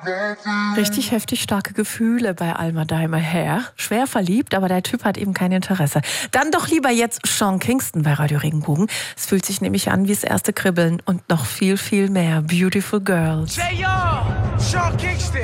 Richtig heftig starke Gefühle bei Alma Daimer her. Schwer verliebt, aber der Typ hat eben kein Interesse. Dann doch lieber jetzt Sean Kingston bei Radio Regenbogen. Es fühlt sich nämlich an wie das erste Kribbeln und noch viel, viel mehr. Beautiful Girls. Sean Kingston.